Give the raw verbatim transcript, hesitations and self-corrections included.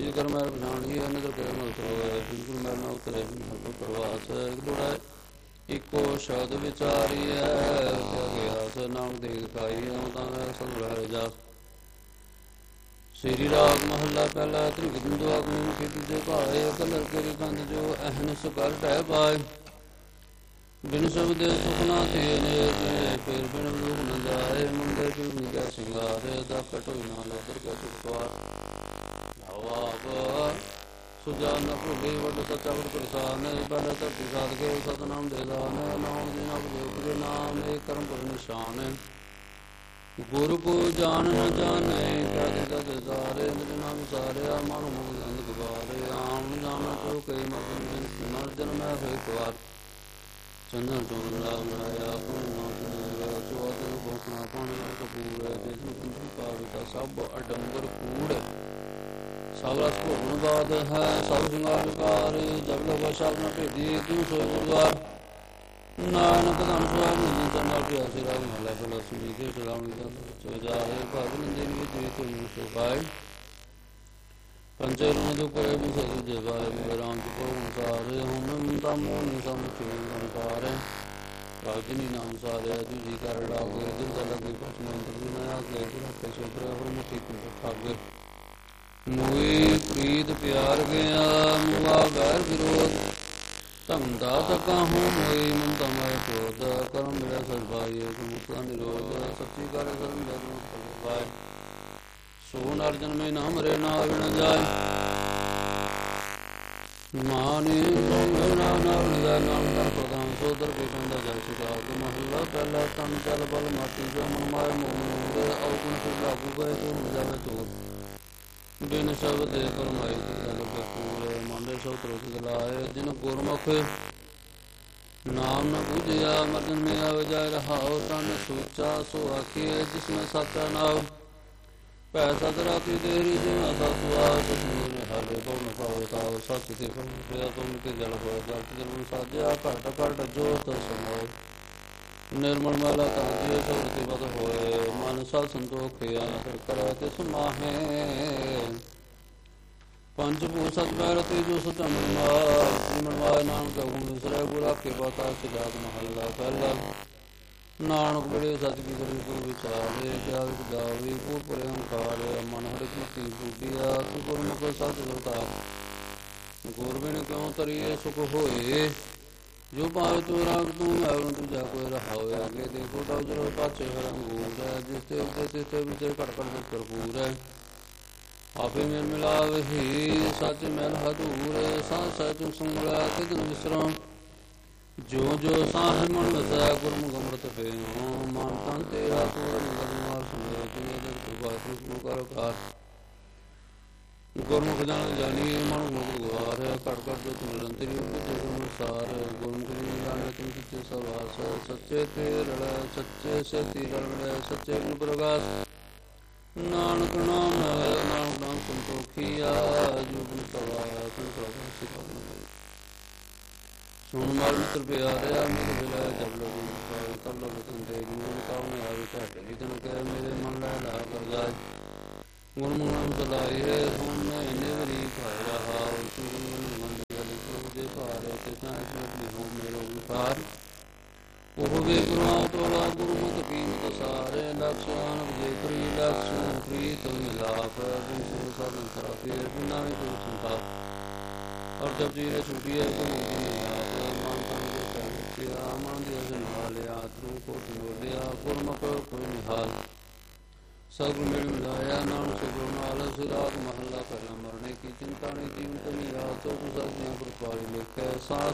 ਜੀ ਕਰ ਮੈਲ ਪਛਾਣੀਏ ਨਦਰ ਕਰੇ ਮਲ ਸਰੋਏ ਬਿਲਕੁਲ ਮੈਲ ਨਾ ਉਤਰੇ ਬਿਨ ਪ੍ਰਵਾਸ ਇੱਕ ਦੁੜਾ ਇੱਕੋ ਸ਼ਬਦ ਵਿਚਾਰੀਐ ਕਿਆ ਗਿਆਸ ਨਾਮ ਦੇ ਦਿਖਾਈ ਤਾਂ ਸਭ ਰਹਿ ਜਾਸ ਸ੍ਰੀ ਰਾਗ ਮਹੱਲਾ ਪਹਿਲਾ ਤ੍ਰਿਗੁਣ ਦੁਆਗੁਣ ਕੇ ਦੂਜੇ ਭਾਏ ਕਲਰ ਕਰੀ ਕੰਦ ਜੋ ਅਹਨਿਸ ਕਰ ਟਹਿ ਪਾਏ ਬਿਨ ਸ਼ਬਦ ਸੁਖ ਨਾ ਥੀਏ ਨੇ ਫਿਰ ਬਿਨ ਲੋਕ ਨ ਜਾਏ ਮੁੰਡੇ ਚੁਗਨੀ ਕੈ ਸਿੰਗਾਰ ਦਾ ਕਟੋਈ ਨਾ ਲੋਦਰ ਕੈ ਚੁਕਵਾਰ ਭਾਵ ਸੁਜਾ ਨ ਭੁਲੇ ਵੱਡ ਸੱਚਾ ਵਡ ਪ੍ਰਸਾਨ ਪਹਿਲੇ ਧਰਤੀ ਸਾਧ ਕੇ ਸਤਨਾਮ ਦੇ ਦਾਨ ਨਾਮ ਦੇ ਨਾਮ ਦੇ ਉਪਰੇ ਨਾਮ ਦੇ ਕਰਮ ਪਰ ਨਿਸ਼ਾਨ ਗੁਰੂ ਕੋ ਜਾਣ ਨ ਜਾਣੈ ਕਦ ਕਦ ਸਾਰੇ ਮੇਰੇ ਨਾਮ ਸਾਰਿਆ ਮਨ ਮੁਖ ਅੰਧ ਗਵਾਰੇ ਆਮ ਜਾਣਾ ਕੋ ਕਈ ਮਨ ਮਨ ਜਨਮ ਹੋਇ ਕੁਵਾਰ ਚੰਦਨ ਚੋਨ ਰਾਮ ਰਾਇਆ ਕੋ ਨਾਮ ਚੋਤ ਬੋਖਣਾ ਪਾਣੀ ਕਪੂਰ ਜਿਸ ਨੂੰ ਪਾਵਿਤਾ ਸਭ ਅਡੰਬਰ ਕੂੜ ਸਭ ਰਸ ਭੋਗਣ ਬਾਦ ਹੈ ਸਭ ਸ਼ਿੰਗਾਰ ਵਿਕਾਰ ਜਬ ਲਵ ਸ਼ਬਦ ਨ ਭੇਦੀ ਤੂੰ ਸੋਇ ਗੁਰਦੁਆਰ ਨਾਨਕ ਧਨ ਸੁਆਰ ਨਿੰਦਨ ਚੰਗਾ ਪਿਆ ਸਿਰਾ ਮਹਲਾ ਪਹਿਲਾ ਸੁਣੀ ਕੇ ਸਲਾਮੀ ਦਾ ਸੋ ਜਾਏ ਭਗ ਨਿੰਦਨ ਵਿੱਚ ਵੀ ਤੁਮ ਸੋ ਪਾਏ ਪੰਚੇ ਰੂਹ ਦੁਖ ਕਰੇ ਵੀ ਸਤਿ ਜੇ ਬਾਏ ਮੇਰੇ ਰਾਮ ਜੀ ਕੋ ਅਨੁਸਾਰ ਹਮ ਤਮ ਮੋਨੀ ਸਮ ਕੇ ਅਨੁਸਾਰ ਭਗਨੀ ਨਾਮ ਸਾਰਿਆ ਜੀ ਜੀ ਕਰ ਲਾਗੇ ਦਿਲ ਦਾ ਲੱਗੇ ਕੁਛ ਮੰਤਰ ਵੀ ਨਾ ਆਗੇ ਗੁਰਤੇ ਸੋਤਰ ਹਰਮਤੀ ਕੁ ਠਾਗੇ ਮੋਈ ਪ੍ਰੀਤ ਪਿਆਰ ਗਿਆ ਮੁਆ ਵੈਰ ਵਿਰੋਧ ਧਮ ਦਾਤ ਕਾਹੂ ਮੋਈ ਮਮਤਾ ਮਾਇ ਕ੍ਰੋਧ ਕਰਮ ਮਿਲਿਆ ਸਰਬਾਈ ਮੁਕਤਾ ਨਿਰੋਧ ਸੱਚੀ ਕਰ ਕਰਮ ਜਨਮ ਫਲਵਾਏ ਸੋ ਨਰ ਜਨਮੇ ਨਾਮ ਰੇ ਨਾਮ ਨ ਜਾਏ ਮਾਨੇ ਨਾ ਨਾਮ ਦਾ ਨਾਮ ਦਾ ਪ੍ਰਦਾਨ ਸੋਦਰ ਕੇ ਕੰਦਾ ਜਲ ਸਿਕਾ ਕੇ ਮਹੱਲਾ ਪਹਿਲਾ ਤਨ ਚਲ ਬਲ ਮਾਟੀ ਜੋ ਮਨ ਮਾਇ ਮੋਹ ਦੇ ਔਗੁਣ ਤੇ ਲਾਗੂ ਗਏ ਤੇ ਹੋ ਜਾਵੇ ਤੋਰ ਬਿਨ ਸ਼ਬਦ ਦੇ ਪਰਮਾਈ ਜਲ ਕੇ ਪੂਰੇ ਮਨ ਦੇ ਸੋ ਤਰੋਸ ਗਲਾਏ ਜਿਨ ਗੁਰਮੁਖ ਨਾਮ ਨ ਬੁਝਿਆ ਮਰਨ ਮੇ ਆਵੇ ਜਾਇ ਰਹਾਉ ਤਨ ਸੋਚਾ ਸੋ ਆਖੇ ਜਿਸਮੇ ਸਾਚਾ ਨਾਮ ਭੈ ਸਦ ਰਾਤੀ ਦੇਰੀ ਜਿਨਾ ਸਤਵਾ ਸੁਨ ਹਾਲੇ ਪਉ ਨ ਪਾਵੇ ਤਾਉ ਸਤਿ ਤੇ ਪਿਆ ਤੁਮ ਕੇ ਜਲ ਹੋਇ ਜਲ ਜਨ ਸਾਜਿਆ ਘਟ ਘਟ ਜੋਤ ਸਮੋ ਨਿਰਮਲ ਮਾਲਾ ਤਾਂ ਜੇ ਸੋਤੀ ਬਦ ਹੋਏ ਮਨ ਸਾ ਸੰਤੋਖ ਆਦਰ ਕਰੈ ਤਿਸ ਮਾਹੇ ਪੰਜ ਭੂਤ ਸਤ ਪੈਰ ਤੇ ਜੋ ਸਤਨ ਮਾਰ ਮਨਵਾਏ ਨਾਮ ਕਹੂੰ ਵਿਸਰੈ ਗੁਰ ਆਖੇ ਬਾਤਾ ਸਿਜਾਤ ਮਹੱਲਾ ਪਹਿਲਾ ਨਾਨਕ ਬੜੇ ਸਤਿ ਕੀ ਕਰੀ ਗੁਰ ਵਿਚਾਰੇ ਕਿਆ ਵਿਚ ਗਾਵੀ ਪੂਰ ਪੁਰੇ ਹੰਕਾਰ ਮਨ ਹਰਿ ਮਤੀ ਬੂਢਿਆ ਤੂੰ ਗੁਰਮੁਖ ਸਤਿ ਗੁਰਤਾ ਗੁਰ ਬਿਨ ਕਿਉ ਤਰੀਏ ਸੁਖ ਹੋਏ ਜੋ ਭਾਵੇਂ ਤੂੰ ਰਾਗ ਤੂੰ ਮੈਵਨ ਤੂੰ ਜਾ ਕੋਈ ਰਹਾਵੇ ਅੱਗੇ ਦੇਖੋ ਤਾਂ ਜਰੋ ਪਾਛੇ ਹਰੰਗੂਰ ਹੈ ਜਿਸ ਤੇ ਉੱਤੇ ਤੇ ਤੇ ਵਿੱਚ ਘਟ ਘਟ ਦੇ ਭਰਪੂਰ ਹੈ ਆਪੇ ਮੇਲ ਮਿਲਾਵੇ ਹੀ ਸੱਚ ਮੈਲ ਹਦੂਰ ਸਾਹ ਸੱਚ ਸੰਗਲਾ ਤਿਨ ਵਿਸਰਾਮ ਜੋ ਜੋ ਸਾਹ ਮਨ ਵਸੈ ਗੁਰਮੁਖ ਅੰਮ੍ਰਿਤ ਪੀਓ ਮਨ ਤਨ ਤੇਰਾ ਪੂਰਨ ਗਰਮਾਰ ਸੁਣੇ ਤੇ ਦੇ ਕਿਰਪਾ ਸੁਖ ਕਰ ਕਾਰ ਗੁਰਮੁਖ ਜਾਣ ਜਾਣੀ ਮਨ ਮੁਖ ਗਵਾਰ ਘਟ ਘਟ ਜੋ ਨਿਰੰਤਰੀ ਉਪਜੇ ਅਨੁਸਾਰ ਗੁਰਮੁਖ ਜਾਣੇ ਤੁਮ ਸੱਚੇ ਸਵਾਸ ਸੱਚੇ ਤੇ ਰੜੈ ਸੱਚੇ ਸੇਤੀ ਰੜੈ ਸੱਚੇ ਗੁਣ ਪ੍ਰਗਾਸ ਨਾਨਕ ਨਾਮ ਹੈ ਨਾਮ ਨਾਮ ਸੰਤੋਖੀਆ ਜੁਗਨ ਸਵਾਇਆ ਸੰਤੋਖ ਸਿਖਾਉ ਸੁਣ ਮਾਰ ਮਿੱਤਰ ਪਿਆਰਿਆ ਮੇਰੇ ਬਿਲਾ ਜਬ ਲੋਗ ਪਾਏ ਤਬ ਲੋਗ ਤੰਦੇ ਗੁਰੂ ਕਾਉ ਆਵੇ ਘਟ ਲਿਖਣ ਕੇ ਮੇਰੇ ਮਨ ਲੈ ਲਾ ਕਰ ਜਾਏ ਗੁਰਮੁਖ ਨਾਮ ਚਲਾਏ ਹੁਣ ਇਹਨੇ ਵਰੀ ਭਾਇ ਰਹਾ ਤੂੰ ਮਨ ਗਲੀ ਪ੍ਰਭੂ ਦੇ ਭਾਰੇ ਤੇ ਸਾਇ ਸੋਤ ਹੋ ਮੇਰੋ ਵਿਕਾਰ ਉਹ ਵੇ ਗੁਰੂ ਤੋਲਾ ਗੁਰਮੁਖ ਕੀਮਤ ਸਾਰੇ ਲਕਸ਼ਣ ਵਿਜੇ ਪ੍ਰੀ ਲਕਸ਼ਣ ਪ੍ਰੀਤ ਮਿਲਾਪ ਬਿਨ ਸੁਰ ਸਾਧਨ ਸਰਾ ਫੇਰ ਬਿਨਾ ਵੀ ਕੋਈ ਸੰਤਾ ਔਰ ਜਬ ਜੀ ਨੇ ਛੁੱਟੀ ਹੈ ਗੁਰੂ ਜੀ ਨੇ ਆਪ ਮਨ ਤਨ ਦੇ ਕਹਿਆ ਮਨ ਦੇ ਅਜਨ ਹਾਲਿਆ ਤਰੂ ਕੋਟ ਬੋਲਿਆ ਗੁਰਮੁਖ ਕੋਈ ਨਿਹਾਲ ਸਭ ਮਿਲ ਮਿਲਾਇਆ ਨਾਮ ਸੁਗੁਰ ਨਾਲ ਸਿਰਾਤ ਮਹੱਲਾ ਪਹਿਲਾ ਮਰਨੇ ਕੀ ਚਿੰਤਾ ਨਹੀਂ ਜੀਵਨ ਤਨੀ ਆ ਚੌਥ ਸਾਧਿਆਂ ਪਰ ਪਾਈ ਲਿਖੈ ਸਾਹ